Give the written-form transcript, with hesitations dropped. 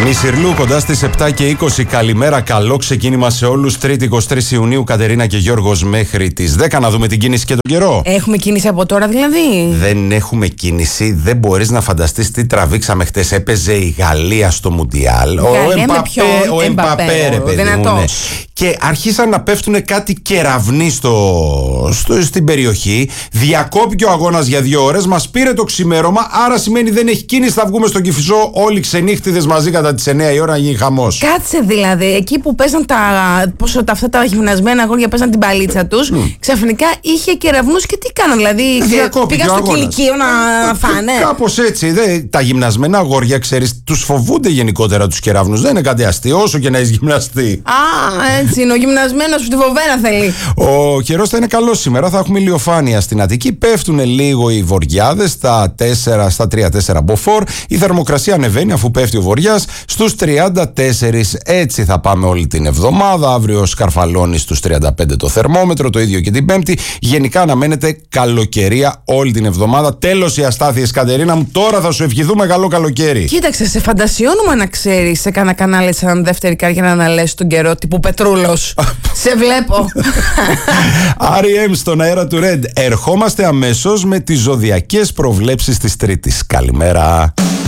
Μισηρλού κοντά στις 7 και 20. Καλημέρα, καλό ξεκίνημα σε όλους. Τρίτη 23 Ιουνίου, Κατερίνα και Γιώργος μέχρι τις 10. Να δούμε την κίνηση και τον καιρό. Έχουμε κίνηση από τώρα δηλαδή? Δεν έχουμε κίνηση. Δεν μπορείς να φανταστείς τι τραβήξαμε χτες. Έπαιζε η Γαλλία στο Μουντιάλ. Ο Εμπαπέ, ρε παιδί μου, ναι. Και αρχίσαν να πέφτουν κάτι κεραυνοί στην περιοχή. Διακόπηκε ο αγώνας για 2 ώρες. Μας πήρε το ξημέρωμα. Άρα σημαίνει δεν έχει κίνηση. Θα βγούμε στον Κηφισό όλοι ξενύχτιδες μαζί κατά τις 9 η ώρα να γίνει χαμός. Κάτσε δηλαδή. Εκεί που παίζαν αυτά τα γυμνασμένα αγόρια, παίζαν την παλίτσα τους. Ξαφνικά είχε κεραυνούς και τι κάναν. Δηλαδή πήγαν στο κηλικείο να φάνε. Κάπως έτσι. Τα γυμνασμένα αγόρια, ξέρεις, τους φοβούνται γενικότερα τους κεραυνούς. Δεν είναι κάτι αστείο, όσο και να έχει γυμναστεί. Έτσι είναι. Ο γυμνασμένος που τη φοβέρα θέλει. Ο καιρός θα είναι καλός σήμερα. Θα έχουμε ηλιοφάνεια στην Αττική. Πέφτουν λίγο οι βοριάδες στα 3-4 μποφόρ. Η θερμοκρασία ανεβαίνει αφού πέφτει ο βοριάς στους 34. Έτσι θα πάμε όλη την εβδομάδα. Αύριο σκαρφαλώνει στους 35 το θερμόμετρο. Το ίδιο και την Πέμπτη. Γενικά αναμένεται καλοκαιρία όλη την εβδομάδα. Τέλος οι αστάθειες, Κατερίνα μου. Τώρα θα σου ευχηθούμε καλό καλοκαίρι. Κοίταξε, σε φαντασιώνουμε να ξέρεις σε κάνα κανάλι σαν δεύτερη καριέρα να λες τον καιρό τύπου Πετρούλος. Σε βλέπω. R.E.M. στον αέρα του Red. Ερχόμαστε αμέσως με τις ζωδιακές προβλέψεις της Τρίτης. Καλημέρα.